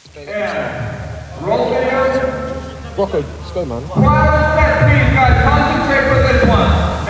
And roll video. Rocco, let's go, man. Quiet on set, please, guys. Concentrate for this one.